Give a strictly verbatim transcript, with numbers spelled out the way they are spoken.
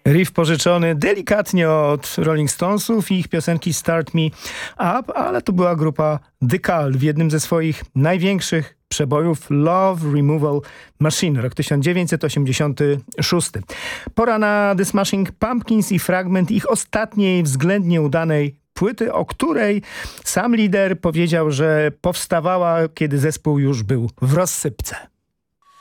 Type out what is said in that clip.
Riff pożyczony delikatnie od Rolling Stonesów i ich piosenki Start Me Up, ale to była grupa The Cult w jednym ze swoich największych przebojów Love Removal Machine, rok tysiąc dziewięćset osiemdziesiąty szósty. Pora na The Smashing Pumpkins i fragment ich ostatniej, względnie udanej płyty, o której sam lider powiedział, że powstawała, kiedy zespół już był w rozsypce.